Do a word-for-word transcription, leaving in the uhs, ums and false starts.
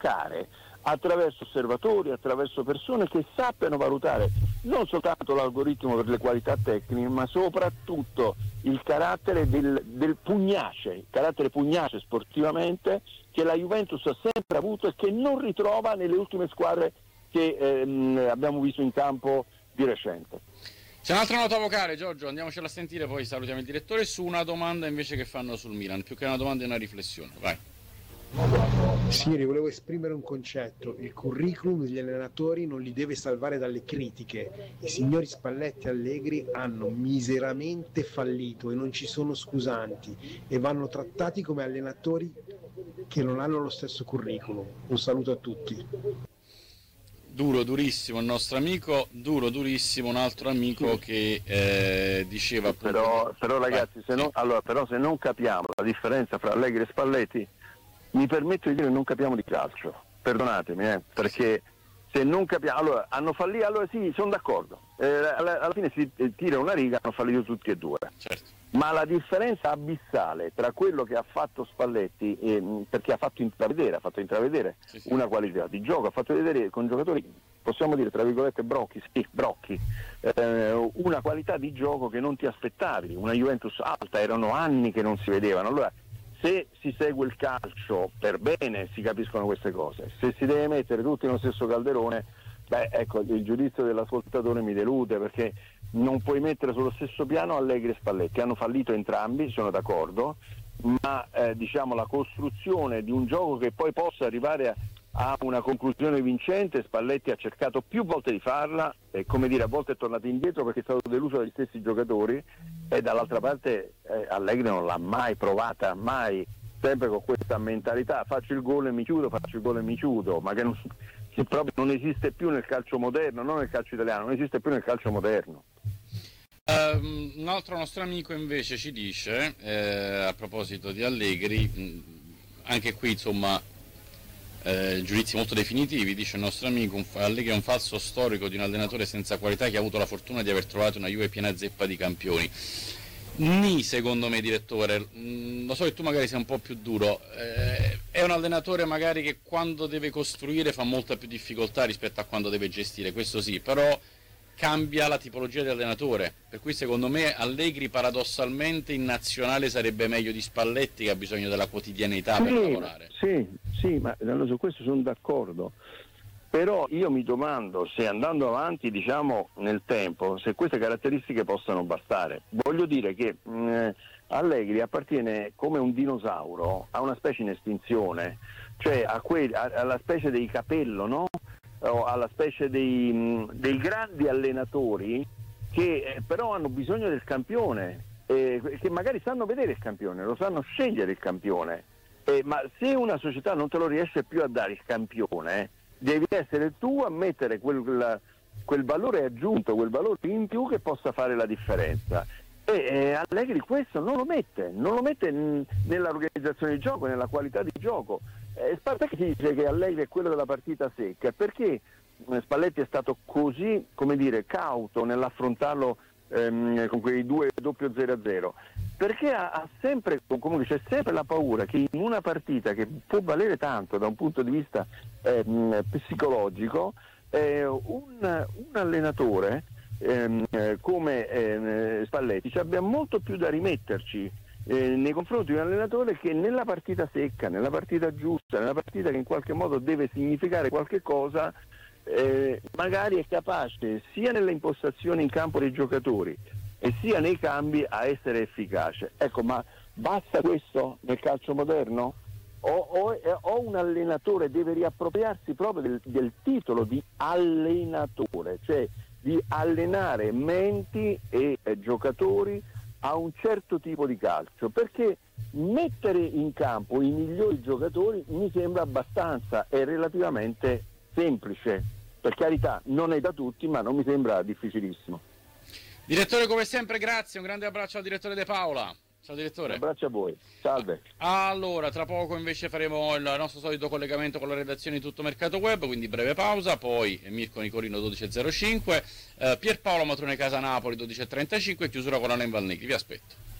giocare attraverso osservatori, attraverso persone che sappiano valutare non soltanto l'algoritmo per le qualità tecniche, ma soprattutto il carattere del, del pugnace, il carattere pugnace sportivamente che la Juventus ha sempre avuto e che non ritrova nelle ultime squadre che ehm, abbiamo visto in campo di recente. C'è un'altra nota vocale, Giorgio, andiamocela a sentire, poi salutiamo il direttore, su una domanda invece che fanno sul Milan, più che una domanda è una riflessione, vai. Signori, volevo esprimere un concetto: il curriculum degli allenatori non li deve salvare dalle critiche. I signori Spalletti e Allegri hanno miseramente fallito e non ci sono scusanti e vanno trattati come allenatori che non hanno lo stesso curriculum. Un saluto a tutti. Duro, durissimo il nostro amico, duro, durissimo un altro amico che eh, diceva appunto... Però, però ragazzi, se non, allora, però se non capiamo la differenza fra Allegri e Spalletti, mi permetto di dire che non capiamo di calcio, perdonatemi, eh, perché se non capiamo, allora hanno fallito, allora sì, sono d'accordo, eh, alla, alla fine si tira una riga, hanno fallito tutti e due, certo. Ma la differenza abissale tra quello che ha fatto Spalletti, eh, perché ha fatto intravedere, ha fatto intravedere sì, sì. una qualità di gioco, ha fatto vedere con giocatori, possiamo dire tra virgolette brocchi, sì, brocchi, eh, una qualità di gioco che non ti aspettavi, una Juventus alta, erano anni che non si vedevano, allora se si segue il calcio per bene si capiscono queste cose, se si deve mettere tutti nello stesso calderone, beh ecco, il giudizio dell'ascoltatore mi delude, perché non puoi mettere sullo stesso piano Allegri e Spalletti, hanno fallito entrambi, sono d'accordo, ma eh, diciamo la costruzione di un gioco che poi possa arrivare a, a una conclusione vincente, Spalletti ha cercato più volte di farla e, come dire, a volte è tornato indietro perché è stato deluso dagli stessi giocatori, e dall'altra parte eh, Allegri non l'ha mai provata, mai, sempre con questa mentalità: faccio il gol e mi chiudo, faccio il gol e mi chiudo, ma che, non, che proprio non esiste più nel calcio moderno, non nel calcio italiano, non esiste più nel calcio moderno. Um, un altro nostro amico invece ci dice, eh, a proposito di Allegri, mh, anche qui insomma eh, giudizi molto definitivi, dice il nostro amico, un, Allegri è un falso storico di un allenatore senza qualità che ha avuto la fortuna di aver trovato una Juve piena zeppa di campioni. Ni, secondo me, direttore, mh, lo so che tu magari sei un po' più duro, eh, è un allenatore magari che quando deve costruire fa molta più difficoltà rispetto a quando deve gestire, questo sì, però cambia la tipologia di allenatore, per cui secondo me Allegri paradossalmente in nazionale sarebbe meglio di Spalletti, che ha bisogno della quotidianità sì, per lavorare. Sì, sì, ma su questo sono d'accordo, però io mi domando se andando avanti, diciamo, nel tempo, se queste caratteristiche possano bastare. Voglio dire che mh, Allegri appartiene come un dinosauro a una specie in estinzione, cioè a que- a- alla specie dei Capello, no? O alla specie dei, mh, dei grandi allenatori che eh, però hanno bisogno del campione, eh, che magari sanno vedere il campione, lo sanno scegliere il campione, eh, ma se una società non te lo riesce più a dare il campione, eh, devi essere tu a mettere quel, quel, quel valore aggiunto, quel valore in più che possa fare la differenza. E eh, Allegri questo non lo mette, non lo mette n- nell'organizzazione di gioco, nella qualità di gioco. Eh, Spalletti dice che Allegri è quello della partita secca, perché eh, Spalletti è stato così, come dire, cauto nell'affrontarlo ehm, con quei due doppio zero a zero, perché ha, ha sempre, comunque c'è sempre la paura che in una partita che può valere tanto da un punto di vista ehm, psicologico, eh, un, un allenatore ehm, eh, come ehm, Spalletti ci abbia molto più da rimetterci eh, nei confronti di un allenatore che nella partita secca, nella partita giusta, nella partita che in qualche modo deve significare qualche cosa, eh, magari è capace sia nelle impostazioni in campo dei giocatori e sia nei cambi a essere efficace. Ecco, ma basta questo nel calcio moderno? O, o, o un allenatore deve riappropriarsi proprio del, del titolo di allenatore, cioè di allenare menti e eh, giocatori a un certo tipo di calcio, perché mettere in campo i migliori giocatori mi sembra abbastanza e relativamente semplice, per carità non è da tutti, ma non mi sembra difficilissimo. Direttore, come sempre grazie, un grande abbraccio al direttore De Paola. Ciao direttore. Un abbraccio a voi, salve. Allora, tra poco invece faremo il nostro solito collegamento con la redazione di Tutto Mercato Web, quindi breve pausa, poi Mirko Nicolino dodici e zero cinque, eh, Pierpaolo Matrone Casa Napoli dodici e trentacinque, chiusura con Alain Valnegri, vi aspetto.